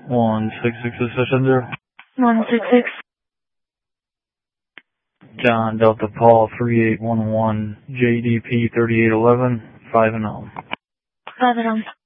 166 is session 0. 166. John Delta Paul 3811, JDP 3811, 5 and 0. 5 and 0.